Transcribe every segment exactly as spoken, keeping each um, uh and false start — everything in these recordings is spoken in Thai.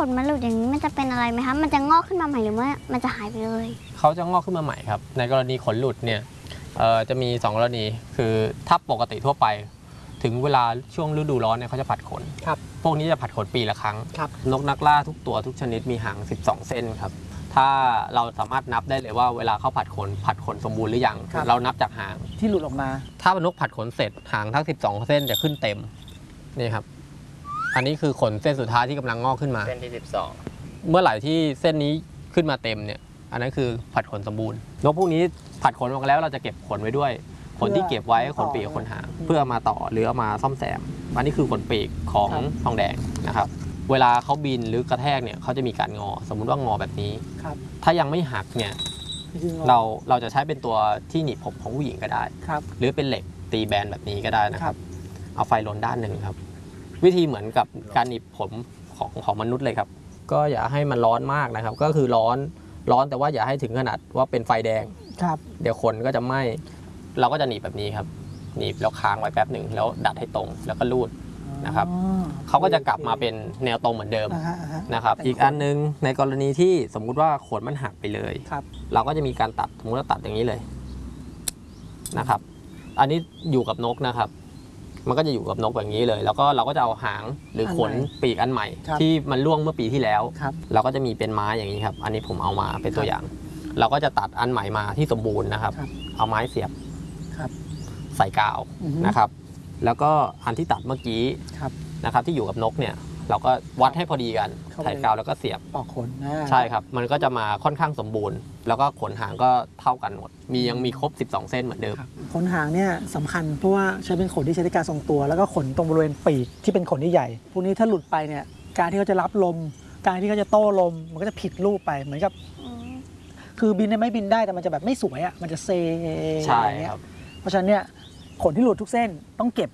นมันหลุดอย่างนี้มันจะเป็นอะไรไหมคะมันจะงอกขึ้นมาใหม่หรือว่ามันจะหายไปเลยเขาจะงอกขึ้นมาใหม่ครับในกรณีขนหลุดเนี่ยจะมีสองกรณีคือถ้าปกติทั่วไปถึงเวลาช่วงฤดูร้อนเนี่ยเขาจะผัดขนครับพวกนี้จะผัดขนปีละครั้งนกนักล่าทุกตัวทุกชนิดมีหางสิบสองเส้นครับถ้าเราสามารถนับได้เลยว่าเวลาเขาผัดขนผัดขนสมบูรณ์หรือยังเรานับจากหางที่หลุดออกมาถ้านกผัดขนเสร็จหางทั้งสิบสองเส้นจะขึ้นเต็มนี่ครับอันนี้คือขนเส้นสุดท้ายที่กำลังงอกขึ้นมาเส้นที่สิบสองเมื่อไหร่ที่เส้นนี้ขึ้นมาเต็มเนี่ยอันนั้นคือผัดขนสมบูรณ์นกพวกนี้ผัดขนออกแล้วเราจะเก็บขนไว้ด้วยขนที่เก็บไว้ขนปีกขนหางเพื่อมาต่อหรือเอามาซ่อมแซมอันนี้คือขนปีกของทองแดงนะครับเวลาเขาบินหรือกระแทกเนี่ยเขาจะมีการงอสมมุติว่างอแบบนี้ถ้ายังไม่หักเนี่ยเราเราจะใช้เป็นตัวที่หนีบผมของผู้หญิงก็ได้หรือเป็นเหล็กตีแบนแบบนี้ก็ได้นะครับเอาไฟลนด้านหนึ่งครับวิธีเหมือนกับการหนีบผมของของมนุษย์เลยครับก็อย่าให้มันร้อนมากนะครับก็คือร้อนร้อนแต่ว่าอย่าให้ถึงขนาดว่าเป็นไฟแดงครับเดี๋ยวคนก็จะไหม้เราก็จะหนีบแบบนี้ครับหนีบแล้วค้างไว้แป๊บหนึ่งแล้วดัดให้ตรงแล้วก็รูดนะครับเขาก็จะกลับมาเป็นแนวตรงเหมือนเดิมนะครับอีกอันนึงในกรณีที่สมมุติว่าขนมันหักไปเลยเราก็จะมีการตัดสมมติว่าตัดอย่างนี้เลยนะครับอันนี้อยู่กับนกนะครับมันก็จะอยู่กับนกแบบนี้เลยแล้วก็เราก็จะเอาหางหรือขนปีกอันใหม่ที่มันร่วงเมื่อปีที่แล้วเราก็จะมีเป็นไม้อย่างนี้ครับอันนี้ผมเอามาเป็นตัวอย่างเราก็จะตัดอันใหม่มาที่สมบูรณ์นะครับเอาไม้เสียบใส่กาวนะครับแล้วก็อันที่ตัดเมื่อกี้นะครับที่อยู่กับนกเนี่ยเราก็วัดให้พอดีกันใส่กาวแล้วก็เสียบปอกขนใช่ครับมันก็จะมาค่อนข้างสมบูรณ์แล้วก็ขนหางก็เท่ากันหมดมียังมีครบสิบสองเส้นเหมือนเดิมขนหางเนี่ยสำคัญเพราะว่าใช้เป็นขนที่ใช้ในการทรงตัวแล้วก็ขนตรงบริเวณปีกที่เป็นขนที่ใหญ่พวกนี้ถ้าหลุดไปเนี่ยการที่เขาจะรับลมการที่เขาจะโต้ลมมันก็จะผิดรูปไปเหมือนกับคือบินเนี่ยไม่บินได้แต่มันจะแบบไม่สวยอ่ะมันจะเซใช่ครับเพราะฉะนั้นเนี่ยขนที่หลุดทุกเส้นต้องเก็บ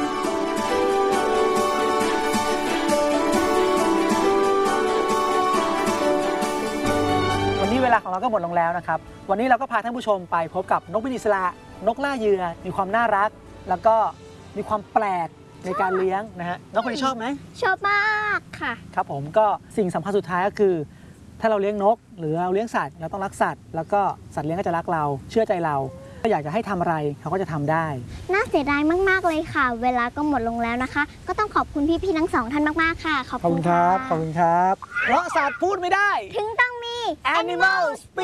วันนี้เวลาของเราก็หมดลงแล้วนะครับวันนี้เราก็พาท่านผู้ชมไปพบกับนกบินอิสระนกล่าเหยื่อมีความน่ารักแล้วก็มีความแปลกในการเลี้ยงนะฮะน้องคนนี้ชอบไหมชอบมากค่ะครับผมก็สิ่งสำคัญสุดท้ายก็คือถ้าเราเลี้ยงนกหรือเราเลี้ยงสัตว์เราต้องรักสัตว์แล้วก็สัตว์เลี้ยงก็จะรักเราเชื่อใจเราถ้าอยากจะให้ทำอะไรเขาก็จะทำได้น่าเสียดายมากๆเลยค่ะเวลาก็หมดลงแล้วนะคะก็ต้องขอบคุณพี่ๆทั้งสองท่านมากๆค่ะขอบคุณครับขอบคุณครับเพราะสัตว์พูดไม่ได้ถึงต้องมี Animal Speak